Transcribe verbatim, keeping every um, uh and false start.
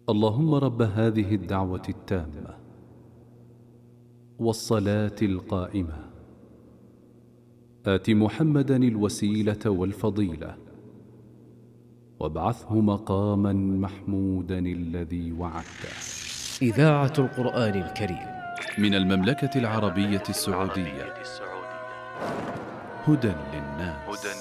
اللهم رب هذه الدعوة التامة والصلاة القائمة آت محمدا الوسيلة والفضيلة وابعثه مقاما محمودا الذي وعدته. إذاعة القرآن الكريم من المملكة العربية السعودية، هدى للناس.